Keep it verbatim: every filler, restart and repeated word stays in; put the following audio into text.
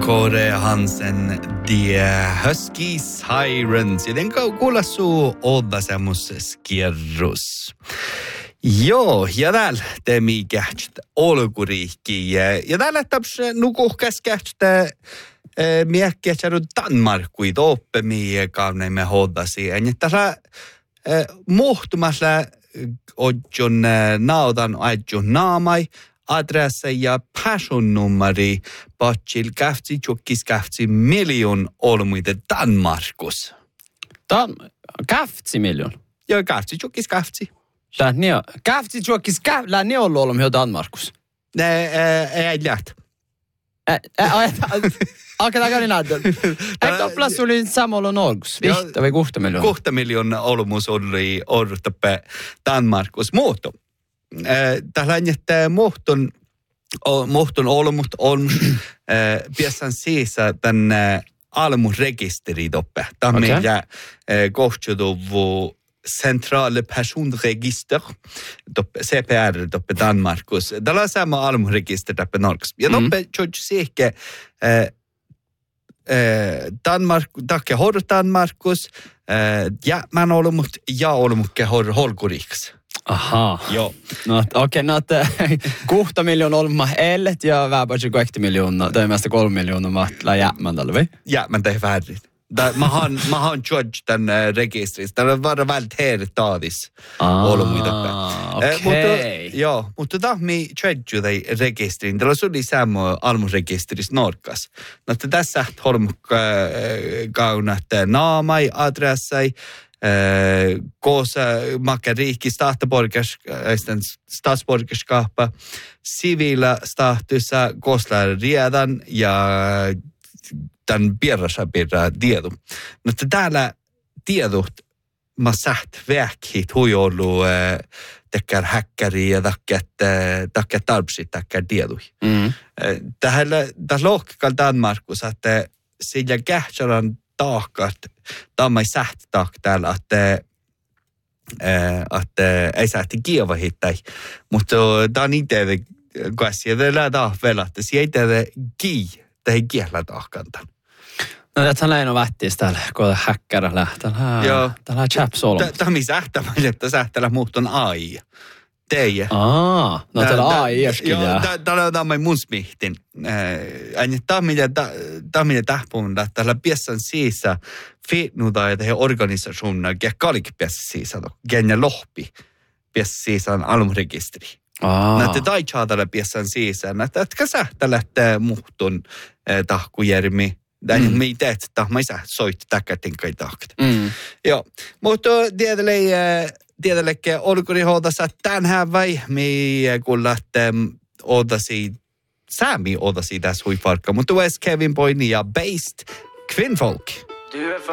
Kåre Hansen, The Husky Sirens. Ja den kuulassu odasemus skierrus. Joo, ja täällä temi kähtstä olkuriikki. Ja täällä taps nukuhkäs kähtstä miekkiä saadu Danmarkui toppemi kauneimme hodasi. Ja tässä muhtumassa odjon nautan adjon naamai. Adressa ja passionnummeri patsil käftsi tjokkis käftsi miljoon olmuide Danmarkus. Dan- käftsi miljoon? Joo, käftsi tjokkis käftsi. Lähni on. Käftsi tjokkis käftsi. Lähni on olmu jo Danmarkus. Ne, ei läht. Okei, tämä kävi näytön. Eikö toplas oli samalla Norgus? Vihta vai kuhta miljoon? Kuhta miljoon olmus oli orruttappe Danmarkus muuttu. Tällainen, että muhtun, muhtun olmut on piessan siisa tämän almusrekisteri toppe. Tämä on meillä kohtuutuvu centrale personregister, C P R toppe Danmarkus. Tällä on sama almusregister toppe Norges. Ja toppe tjoitsi siihke Danmark, takke hor Danmarkus, ja mä olmut ja olmukke hor holkuriksi. Aha. Joo. No okei, okay, no että kuhta miljoon olma ellet ja vähäpäin kuhta miljoona, tai mielestä kolme miljoonaa mahtla jäämän tällä, vai? Jäämän tehdä väärin. Mä haan, mä haan judge tämän rekisteristä. Tämä on vaan välttämättä heidät taadis olmuita. Okei. Mutta, joo, mutta tämä on judge tämän rekisterin. Tällä oli sama almusrekisteristä Norkas. No tässä on kaunat naamai, adressai, kosa makka riikki statsborgerskappa, sivila statusa kostar redan ja tämän pierrassa pirraa tiedu. Mutta täällä tiedut mä säht vähkit hui ollut tekkär häkkäri ja takket takket tarpsit tekkär tiedui. Mm. Tällä tässä lohkikalla Danmarkus, että sillä kähtsaran taakkat, tämä ei säht taak täällä, että että ei sähti kieva hittai. Mutta tämä on itse käsiä, tällä taak vielä, että se ei tehdä kii, tai kielä taakkantan. No tätä läino vähtiis täällä, kun häkkärä lähtee. Joo. Täällä on chaps olmu. Tämä on sähtämällä, että sähtälä muutton A I. Teijä. Aa, no täällä A I joskin jää. Joo, täällä on tämä mun smihtin. Tämä on mitä tähpuun, että täällä piessan siisa fiitnuta ja tehdä organisationer, ja kalik piessan siisa, genja lohpi piessan siisaan almurekisteri. Näette taitsaatella piessan siisään, että etkä sähtälä muhtun tahkujärmi. Tämä on mitä, että mä isä soitti täkätin kai tahkat. Joo, mutta tietällekin olkuri hoidassa tänään vai, me kun lähtee odasi, säämi odasi tässä huifarkka, mutta West Kevin Boyni ja Based Kvinnfolk.